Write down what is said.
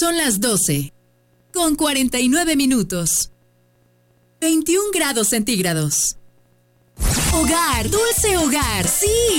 Son las 12, con 49 minutos. 21 grados centígrados. Hogar, dulce hogar, sí.